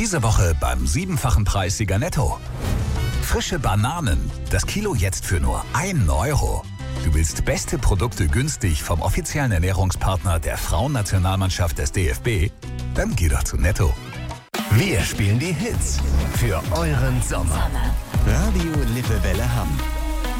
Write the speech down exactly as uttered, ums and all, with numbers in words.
Diese Woche beim siebenfachen Preissieger Netto. Frische Bananen, das Kilo jetzt für nur ein Euro. Du willst beste Produkte günstig vom offiziellen Ernährungspartner der Frauennationalmannschaft des D F B? Dann geh doch zu Netto. Wir spielen die Hits für euren Sommer. Radio Lippewelle Hamm.